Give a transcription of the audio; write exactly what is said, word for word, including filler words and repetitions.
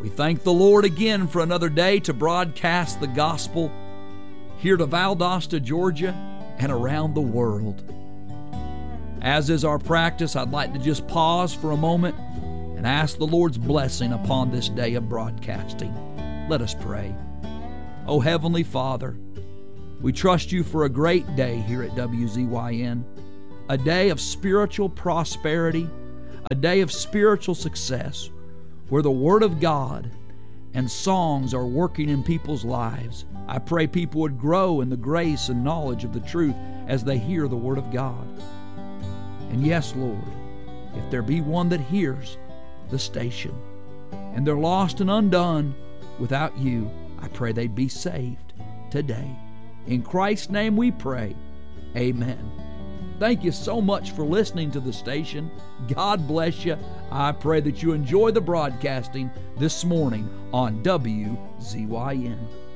We thank the Lord again for another day to broadcast the gospel here to Valdosta, Georgia, and around the world. As is our practice, I'd like to just pause for a moment and ask the Lord's blessing upon this day of broadcasting. Let us pray. Oh, Heavenly Father, we trust you for a great day here at W Z Y N, a day of spiritual prosperity, a day of spiritual success, where the Word of God and songs are working in people's lives. I pray people would grow in the grace and knowledge of the truth as they hear the Word of God. And yes, Lord, if there be one that hears the station and they're lost and undone without you, I pray they'd be saved today. In Christ's name we pray. Amen. Thank you so much for listening to the station. God bless you. I pray that you enjoy the broadcasting this morning on W Z Y N.